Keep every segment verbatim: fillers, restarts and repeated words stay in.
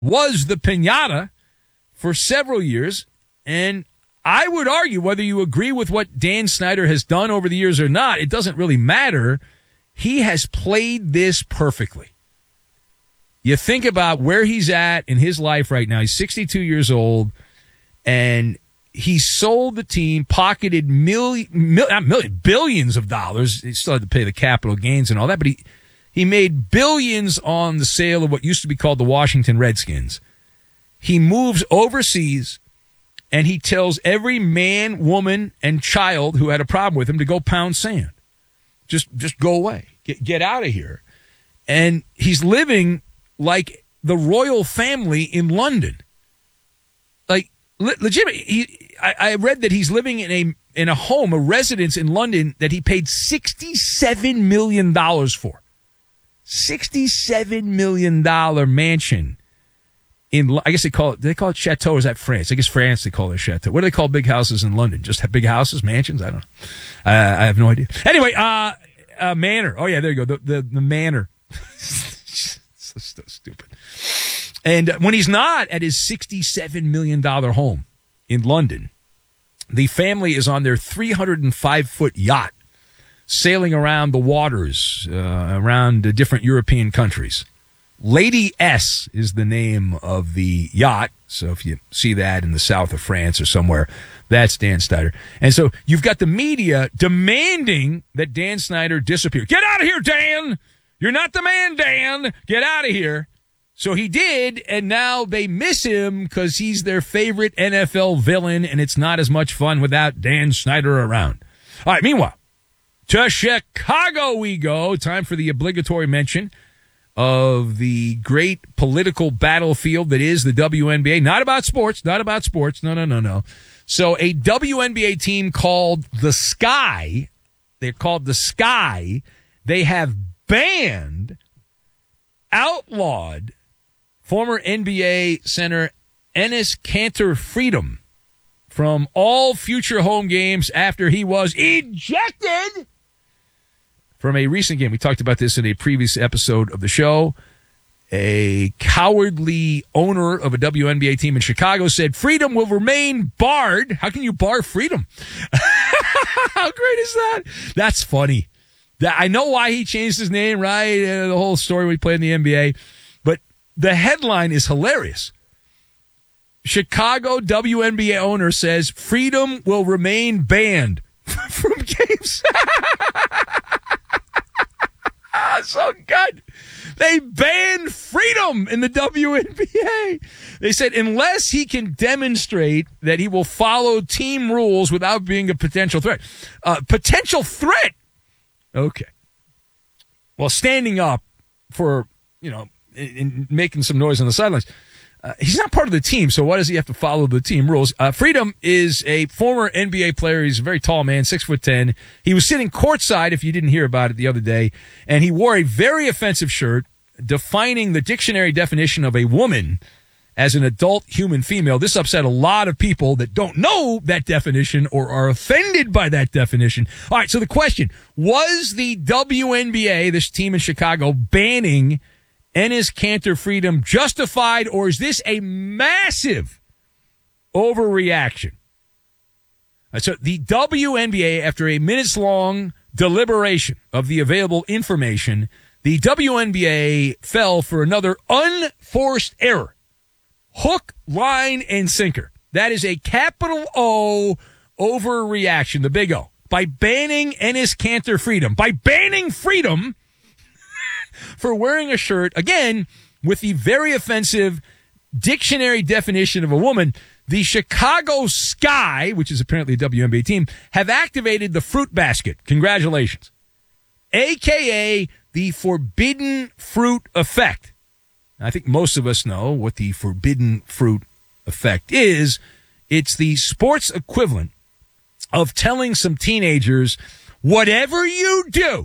was the piñata for several years. And I would argue, whether you agree with what Dan Snyder has done over the years or not, it doesn't really matter. He has played this perfectly. You think about where he's at in his life right now. He's sixty-two years old, and he sold the team, pocketed million, mil, not million, billions of dollars. He still had to pay the capital gains and all that, but he, he made billions on the sale of what used to be called the Washington Redskins. He moves overseas, and he tells every man, woman, and child who had a problem with him to go pound sand. Just, just go away. Get, get out of here. And he's living like the royal family in London. Like, le- legitimately, he, I, I read that he's living in a in a home, a residence in London that he paid sixty-seven million dollars for. sixty-seven million dollars mansion. In, I guess they call it, do they call it chateau, or is that France? I guess France, they call it chateau. What do they call big houses in London? Just big houses, mansions? I don't know. Uh, I have no idea. Anyway, uh, uh, manor. Oh, yeah, there you go. The, the, the manor. so, so stupid. And when he's not at his sixty-seven million dollars home in London, the family is on their three hundred five foot yacht sailing around the waters, uh, around the different European countries. Lady S is the name of the yacht. So if you see that in the south of France or somewhere, that's Dan Snyder. And so you've got the media demanding that Dan Snyder disappear. Get out of here, Dan! You're not the man, Dan! Get out of here. So he did, and now they miss him because he's their favorite N F L villain, and it's not as much fun without Dan Snyder around. All right, meanwhile, to Chicago we go. Time for the obligatory mention of the great political battlefield that is the W N B A. Not about sports, not about sports. No, no, no, no. So a W N B A team called the Sky, they're called the Sky, they have banned, outlawed, former N B A center Enes Kanter Freedom from all future home games after he was ejected from a recent game. We talked about this in a previous episode of the show. A cowardly owner of a W N B A team in Chicago said Freedom will remain barred. How can you bar Freedom? How great is that? That's funny. That, I know why he changed his name, right? Uh, the whole story we played in the N B A. But the headline is hilarious. Chicago W N B A owner says Freedom will remain banned from games. So good. They banned Freedom in the W N B A. They said unless he can demonstrate that he will follow team rules without being a potential threat. Uh, potential threat? Okay. Well, standing up for, you know, and making some noise on the sidelines. Uh, he's not part of the team, so why does he have to follow the team rules? Uh, Freedom is a former N B A player. He's a very tall man, six foot ten. He was sitting courtside, if you didn't hear about it the other day, and he wore a very offensive shirt defining the dictionary definition of a woman as an adult human female. This upset a lot of people that don't know that definition or are offended by that definition. All right, so the question, was the W N B A, this team in Chicago, banning Enes Kanter Freedom justified, or is this a massive overreaction? So the W N B A, after a minutes-long deliberation of the available information, the W N B A fell for another unforced error. Hook, line, and sinker. That is a capital O overreaction, the big O. By banning Enes Kanter Freedom. By banning Freedom for wearing a shirt, again, with the very offensive dictionary definition of a woman, the Chicago Sky, which is apparently a W N B A team, have activated the fruit basket. Congratulations. A K A the forbidden fruit effect. I think most of us know what the forbidden fruit effect is. It's the sports equivalent of telling some teenagers, whatever you do,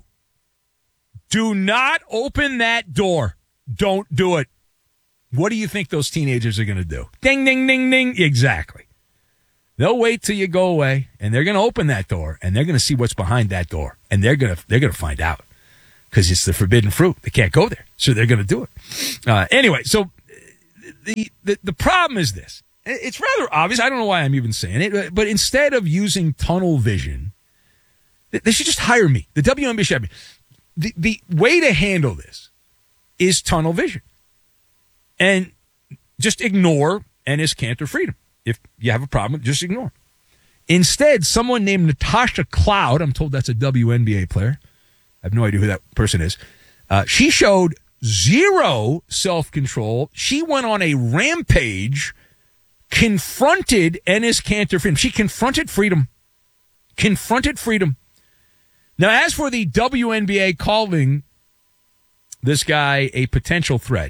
do not open that door. Don't do it. What do you think those teenagers are going to do? Ding, ding, ding, ding. Exactly. They'll wait till you go away, and they're going to open that door, and they're going to see what's behind that door, and they're going to they're going to find out because it's the forbidden fruit. They can't go there, so they're going to do it. Uh, anyway, so the, the, the problem is this. It's rather obvious. I don't know why I'm even saying it, but instead of using tunnel vision, they should just hire me. The W N B A should. The, the way to handle this is tunnel vision. And just ignore Enes Kanter Freedom. If you have a problem, just ignore. Instead, someone named Natasha Cloud, I'm told that's a W N B A player. I have no idea who that person is. Uh, she showed zero self-control. She went on a rampage, confronted Enes Kanter Freedom. She confronted Freedom. Confronted Freedom. Now, as for the W N B A calling this guy a potential threat,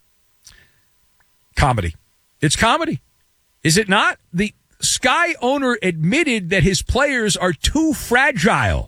comedy. It's comedy. Is it not? The Sky owner admitted that his players are too fragile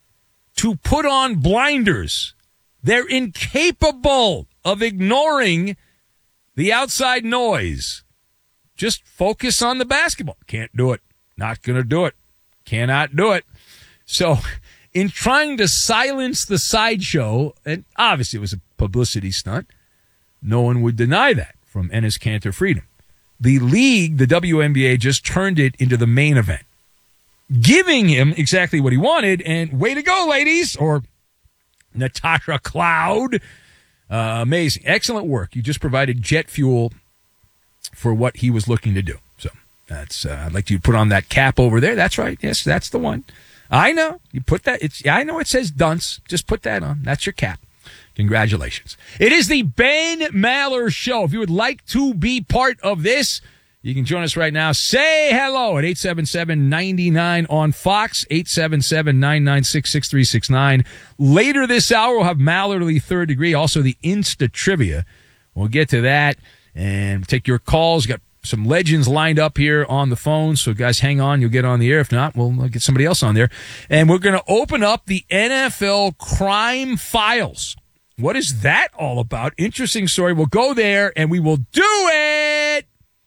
to put on blinders. They're incapable of ignoring the outside noise. Just focus on the basketball. Can't do it. Not going to do it. Cannot do it. So, in trying to silence the sideshow, and obviously it was a publicity stunt, no one would deny that from Enes Kanter Freedom. The league, the W N B A, just turned it into the main event, giving him exactly what he wanted, and way to go, ladies, or Natasha Cloud. Uh, amazing. Excellent work. You just provided jet fuel for what he was looking to do. So that's, uh, I'd like you to put on that cap over there. That's right. Yes, that's the one. I know. You put that. It's. I know it says dunce. Just put that on. That's your cap. Congratulations. It is the Ben Maller Show. If you would like to be part of this, you can join us right now. Say hello at eight seven seven, nine nine on Fox, eight seven seven, nine nine six, six three six nine. Later this hour, we'll have Mallerly Third Degree, also the Insta Trivia. We'll get to that and take your calls. Got some legends lined up here on the phone, so guys, hang on. You'll get on the air. If not, we'll get somebody else on there. And we're going to open up the N F L Crime Files. What is that all about? Interesting story. We'll go there, and we will do it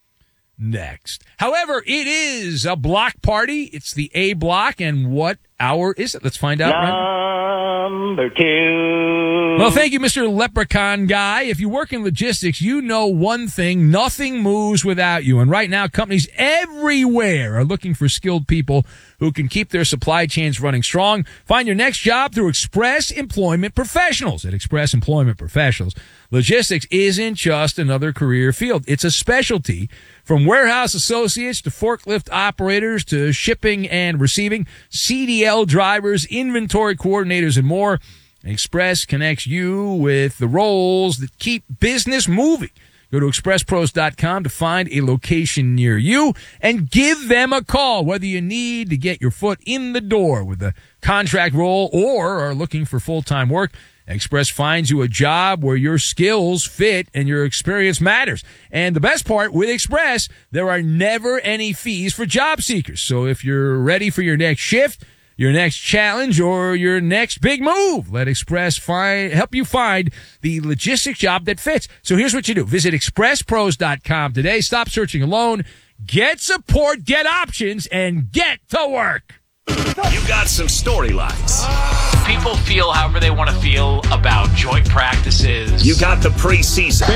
next. However, it is a block party. It's the A block, and what hour is it? Let's find out. Number right? two. Well, thank you, Mister Leprechaun Guy. If you work in logistics, you know one thing. Nothing moves without you. And right now, companies everywhere are looking for skilled people who can keep their supply chains running strong. Find your next job through Express Employment Professionals. At Express Employment Professionals, logistics isn't just another career field. It's a specialty. From warehouse associates to forklift operators to shipping and receiving, C D L drivers, inventory coordinators, and more, Express connects you with the roles that keep business moving. Go to express pros dot com to find a location near you and give them a call, whether you need to get your foot in the door with a contract role or are looking for full-time work. Express finds you a job where your skills fit and your experience matters. And the best part, with Express, there are never any fees for job seekers. So if you're ready for your next shift, your next challenge, or your next big move, let Express find, help you find the logistics job that fits. So here's what you do. Visit express pros dot com today. Stop searching alone. Get support, get options, and get to work. You got some storylines. People feel however they want to feel about joint practices. You got the preseason.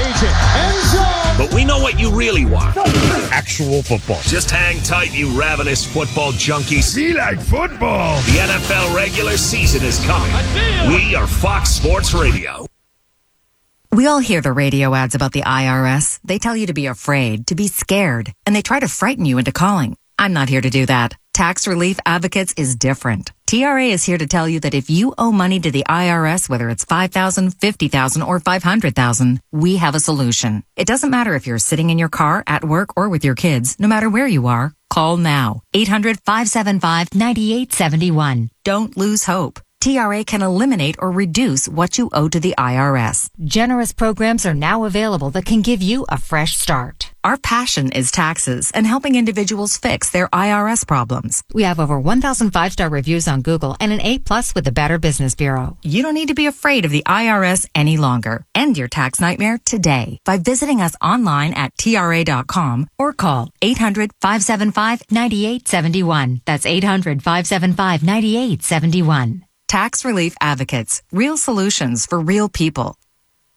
But we know what you really want. Actual football. Just hang tight, you ravenous football junkies. We like football. The N F L regular season is coming. We are Fox Sports Radio. We all hear the radio ads about the I R S. They tell you to be afraid, to be scared, and they try to frighten you into calling. I'm not here to do that. Tax Relief Advocates is different. T R A is here to tell you that if you owe money to the I R S, whether it's five thousand dollars, fifty thousand dollars, or five hundred thousand dollars, we have a solution. It doesn't matter if you're sitting in your car, at work, or with your kids. No matter where you are, call now. eight hundred, five seven five, nine eight seven one. Don't lose hope. T R A can eliminate or reduce what you owe to the I R S. Generous programs are now available that can give you a fresh start. Our passion is taxes and helping individuals fix their I R S problems. We have over one thousand five-star reviews on Google and an A plus with the Better Business Bureau. You don't need to be afraid of the I R S any longer. End your tax nightmare today by visiting us online at T R A dot com or call eight hundred, five seven five, nine eight seven one. That's eight hundred, five seven five, nine eight seven one. Tax Relief Advocates. Real solutions for real people.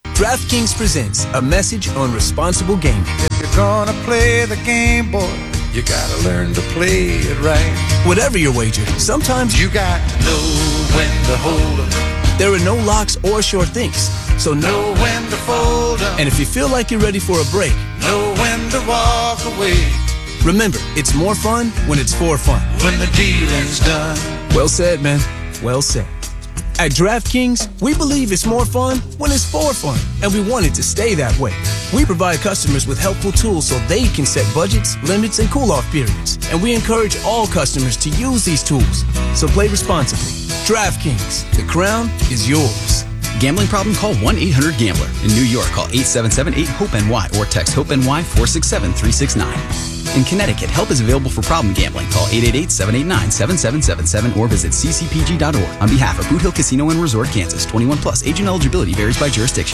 DraftKings presents a message on responsible gaming. If you're gonna play the game, boy, you gotta learn to play it right. Whatever your wager, sometimes you got to know when to hold 'em. There are no locks or sure things, so know when to fold 'em. And if you feel like you're ready for a break, know when to walk away. Remember, it's more fun when it's for fun. When the dealing's done. Well said, man. Well said. At DraftKings, we believe it's more fun when it's for fun, and we want it to stay that way. We provide customers with helpful tools so they can set budgets, limits, and cool-off periods, and we encourage all customers to use these tools. So play responsibly. DraftKings, the crown is yours. Gambling problem? Call one eight hundred gambler. In New York, call eight seven seven eight hope N Y or text HOPE-NY four six seven three six nine. In Connecticut, help is available for problem gambling. Call eight eight eight, seven eight nine, seven seven seven seven or visit c c p g dot org. On behalf of Boot Hill Casino and Resort, Kansas, twenty-one plus. Age and eligibility varies by jurisdiction.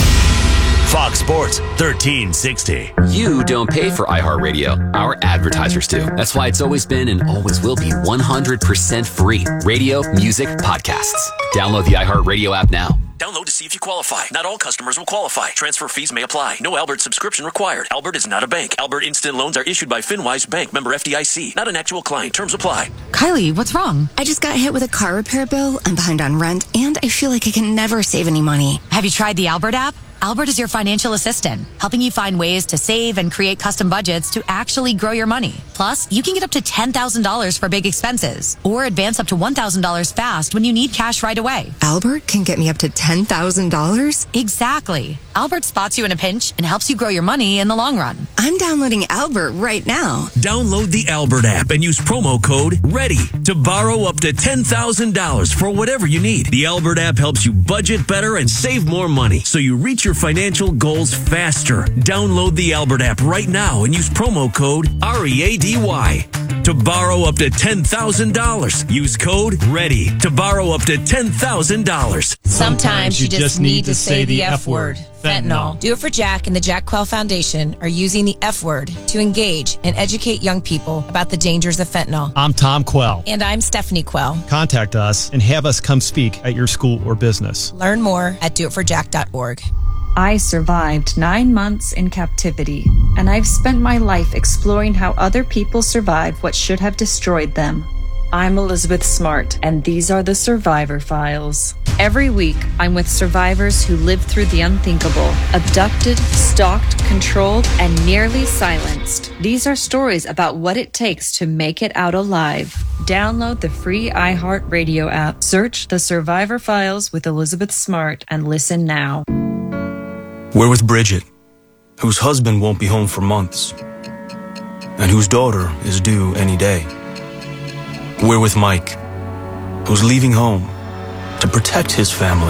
Fox Sports thirteen sixty. You don't pay for iHeartRadio. Our advertisers do. That's why it's always been and always will be one hundred percent free. Radio, music, podcasts. Download the iHeartRadio app now. Download to see if you qualify. Not all customers will qualify. Transfer fees may apply. No Albert subscription required. Albert is not a bank. Albert Instant Loans are issued by FinWise Bank, member F D I C. Not an actual client. Terms apply. Kylie, what's wrong? I just got hit with a car repair bill. I'm behind on rent, and I feel like I can never save any money. Have you tried the Albert app? Albert is your financial assistant, helping you find ways to save and create custom budgets to actually grow your money. Plus, you can get up to ten thousand dollars for big expenses or advance up to one thousand dollars fast when you need cash right away. Albert can get me up to ten thousand dollars? Exactly. Albert spots you in a pinch and helps you grow your money in the long run. I'm downloading Albert right now. Download the Albert app and use promo code READY to borrow up to ten thousand dollars for whatever you need. The Albert app helps you budget better and save more money so you reach your financial goals faster. Download the Albert app right now and use promo code R E A D Y to borrow up to ten thousand dollars. Use code READY to borrow up to ten thousand dollars. Sometimes you just need to say the F word. Fentanyl. Do It For Jack and the Jack Quell Foundation are using the F word to engage and educate young people about the dangers of fentanyl. I'm Tom Quell. And I'm Stephanie Quell. Contact us and have us come speak at your school or business. Learn more at do it for jack dot org. I survived nine months in captivity, and I've spent my life exploring how other people survived what should have destroyed them. I'm Elizabeth Smart, and these are the Survivor Files. Every week, I'm with survivors who lived through the unthinkable, abducted, stalked, controlled, and nearly silenced. These are stories about what it takes to make it out alive. Download the free iHeartRadio app, search The Survivor Files with Elizabeth Smart, and listen now. We're with Bridget, whose husband won't be home for months, and whose daughter is due any day. We're with Mike, who's leaving home to protect his family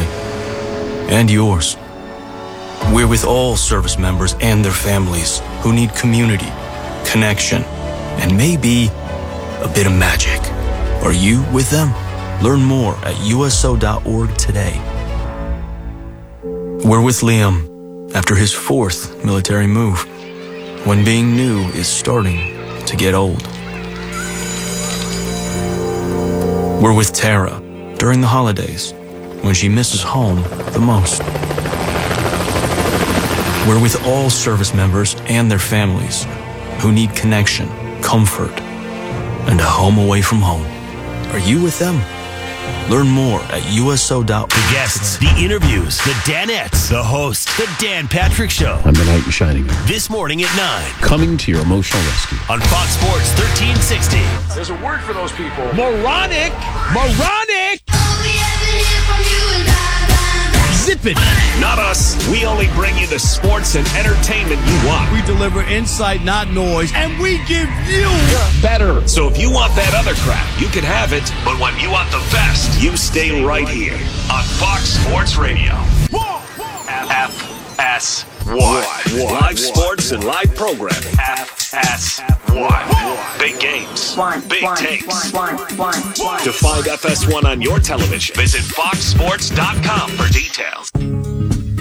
and yours. We're with all service members and their families who need community, connection, and maybe a bit of magic. Are you with them? Learn more at U S O dot org today. We're with Liam after his fourth military move, when being new is starting to get old. We're with Tara during the holidays, when she misses home the most. We're with all service members and their families who need connection, comfort, and a home away from home. Are you with them? Learn more at U S O dot org. The guests, the interviews, the Danettes, the host, the Dan Patrick Show. I'm the knight in shining. This morning at nine. Coming to your emotional rescue. On Fox Sports thirteen sixty. There's a word for those people. Moronic! Moronic! Zip it! Not us. We only bring you the sports and entertainment you want. We deliver insight, not noise, and we give you better. So if you want that other crap, you can have it. But when you want the best, you stay right here on Fox Sports Radio. F S one. Live sports and live programming. F S one. Big games. Big takes. To find F S one on your television, visit fox sports dot com for details.